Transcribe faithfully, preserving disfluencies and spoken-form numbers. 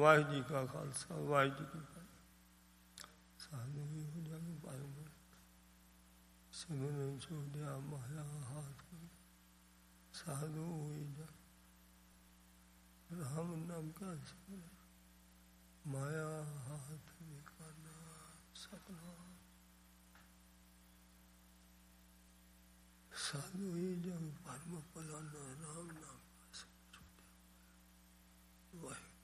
ਵਾਹਿਗੁਰੂ ਜੀ ਕਾ ਖਾਲਸਾ ਵਾਹਿਗੁਰੂ ਜੀ ਕੀ ਫਤਿਹ। ਸਾਧੂ ਹੋ ਜਗ ਪਾਇ ਸਿਮਰਨ ਛੋੜਿਆ ਮਾਇਆ ਹਾਥ, ਸਾਧੂ ਹੋਈ ਜਾ ਰਾਮ ਨਾਮ ਕਾ ਸਿਮਰਨ, ਮਾਇਆ ਹਾਥ ਵਿਕਾਨਾ ਸਪਨਾ। ਸਾਧੂ ਹੋਈ ਜਗ ਪਰਮ ਪਲਾਨਾ, ਰਾਮ ਨਾਮ ਕਾ ਸਿਮਰਨ ਛੋੜਿਆ। ਵਾਹਿਗੁਰੂ।